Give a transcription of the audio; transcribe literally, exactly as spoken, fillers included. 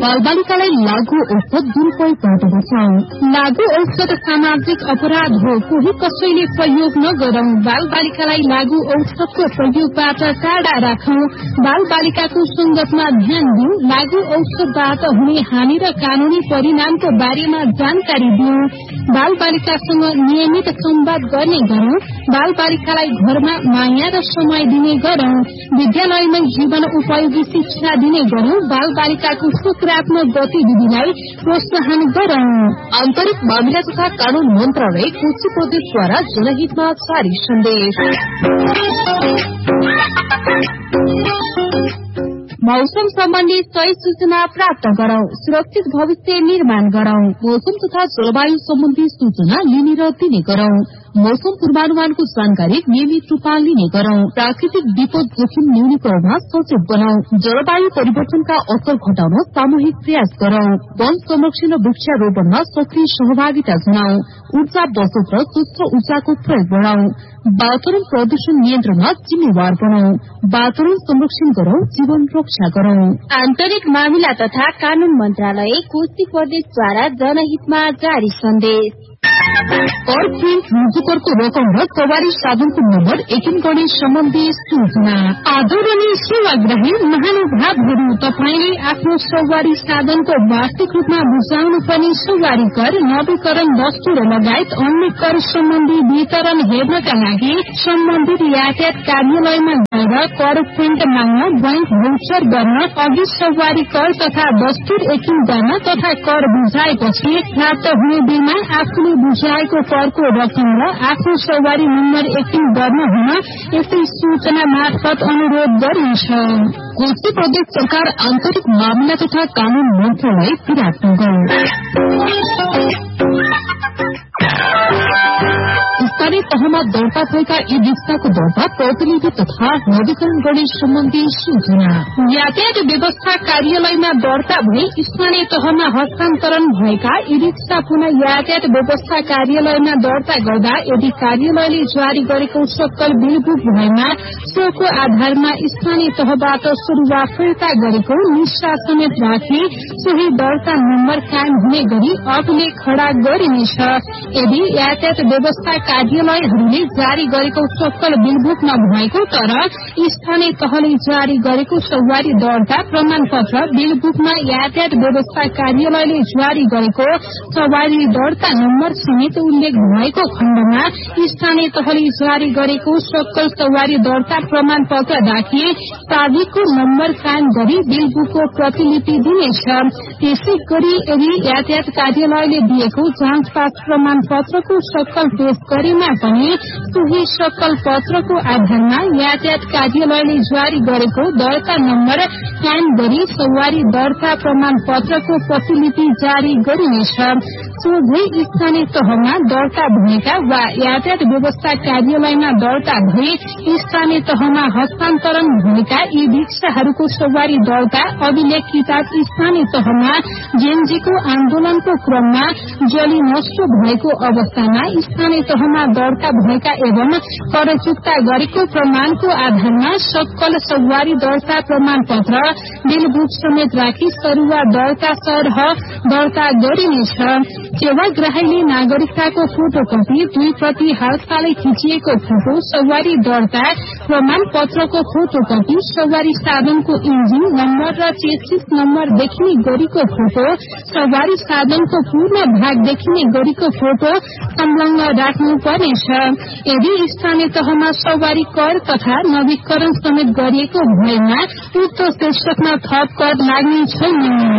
बालबालिकालाई लागू औषध दुरूपयोगबाट बचाउ। लागू औषध सामाजिक अपराध हो, कोही कसैले प्रयोग नगरौं। बालबालिकालाई लागू औषधको प्रयोगबाट टाढा राखौं। बालबालिकाको संगतमा ध्यान दिऊ। लागू औषधबाट हुने हानि र कानूनी परिणामको बारेमा जानकारी दिऊ। बालबालिकासँग नियमित संवाद गर्ने गरौं। बालबालिकालाई घरमा माया र समय दिने गरौं। विद्यालयमै जीवन उपयोगी शिक्षा दिने गरौं। बालबालिकाको सकारात्मक गतिविधिलाई प्रोत्साहन गरौं। आन्तरिक मामिला तथा कानून मन्त्रालय कोशी प्रदेशद्वारा जनहितमा जारी सन्देश। मौसम सम्बन्धी सही सूचना प्राप्त गरौं। सुरक्षित भविष्य निर्माण गरौं। मौसम तथा जलवायु सम्बन्धी सूचना लिने र दिने गरौं। मौसम पूर्वानुमानको जानकारी नियमित रूपमा लिने गरौं। प्राकृतिक विपद जोखिम न्यूनीकरणमा सचेत बनाऊ। जलवायु परिवर्तनका असर घटाउन सामूहिक प्रयास गरौं। वन संरक्षण र वृक्षारोपणमा सक्रिय सहभागिता जनाऊ। ऊर्जा बचत र स्वच्छ ऊर्जाको प्रयोग बढ़ाऊ। वातावरण प्रदूषण नियन्त्रणमा जिम्मेवार बनाऊ। वातावरण संरक्षण गरौं, जीवन रक्षा गरौं। आन्तरिक मामिला तथा कानून मन्त्रालय कोशी प्रदेशद्वारा जनहितमा जारी सन्देश। कर प्रिन्ट रुजुकरको रकम र सवारी साधनको नम्बर एकिन गर्ने सम्बन्धी सूचना। आदरणीय सेवाग्राही महानुभावहरू, तपाईले आफ्नो सवारी साधनको वार्षिक रूपमा बुझाउनु पर्ने सवारी कर, नवीकरण दस्तुर लगायत अन्य कर सम्बन्धी वितरण हेर्नका लागि सम्बन्धित यातायात कार्यालयमा गएर कर प्रिन्ट माग्न, बैंक भौचर गर्न, अघि सवारी कर तथा दस्तुर एकिन गर्न तथा कर बुझाएपछि प्राप्त हुने बिलमा आफूले बुझाएको करको रकम र आफ्नो सवारी नम्बर एकिन गर्न हुन यस्तै सूचना मार्फत अनुरोध गरिन्छ। कोशी प्रदेश सरकार आन्तरिक मामिला तथा कानून मन्त्रालय विराटनगर। स्थानीय तहमा दर्ता भएका ई रिक्साको दर्ता प्रतिलिपि तथा नवीकरण गर्ने सम्बन्धी सूचना। यातायात व्यवस्था कार्यालयमा दर्ता भई स्थानीय तहमा हस्तान्तरण भएका ई रिक्सा पुनः यातायात व्यवस्था कार्यालयमा दर्ता गर्दा यदि कार्यालयले जारी गरेको सक्कल बिल बुक भएमा सोको आधारमा स्थानीय तहबाट सुरुवा फिर्ता गरेको निष्ठा समेत राखी सोही दर्ता नम्बर कायम हुने गरी अभिलेख खड़ा गरिनेछ। यदि यातायात व्यवस्था कार्यालयहरूले जारी गरेको सक्कल बिल बुक नभएको तर स्थानीय तहले जारी गरेको सवारी दर्ता प्रमाण पत्र बिल बुकमा यातायात व्यवस्था कार्यालयले जारी गरेको सवारी दर्ता नम्बर समेत उल्लेख भएको खण्डमा स्थानीय तहले जारी गरेको सक्कल सवारी दर्ता प्रमाण पत्र राखी ताबिकको नम्बर कायम गरी बिल बुकको प्रतिलिपि दिनेछ। त्यसै गरी यदि यातायात कार्यालयले दिएको जाँच पास प्रमाण पत्रको सक्कल पेश गरेमा पनि सोही सक्कल पत्रको आधारमा यातायात कार्यालयले जारी गरेको दर्ता नम्बर कायम गरी सवारी दर्ता प्रमाण पत्रको प्रतिलिपि जारी गरिनेछ। सोझै स्थानीय तहमा दर्ता भएका वा यातायात व्यवस्था कार्यालयमा दर्ता भई स्थानीय तहमा हस्तान्तरण भएका यी रिक्साहरूको सवारी दर्ता अभिलेख किताब स्थानीय तहमा जेएनजीको आन्दोलनको क्रममा जली नष्ट भएको अवस्थामा स्थानीय तहमा दर्ता भएका एवं कर चुक्ता गरेको प्रमाणको आधारमा सक्कल सवारी दर्ता प्रमाण पत्र बिल बुक समेत राखी सरुवा दर्ता सरह दर्ता गरिनेछ। सेवाग्राहीले नागरिकताको फोटोकपी, दुई प्रति हालसालै खिचिएको फोटो, सवारी दर्ता प्रमाण पत्रको फोटोकपी, सवारी साधनको इन्जिन नम्बर र चेसिस नम्बर देखिने गरीको फोटो, सवारी साधनको पूर्ण भाग देखिने गरीको फोटो संलग्न राख्नु पर्नेछ। यदि स्थानीय तहमा सवारी कर तथा नवीकरण समेत गरिएको भएमा उक्त शीर्षकमा थप कर लाग्ने छैन।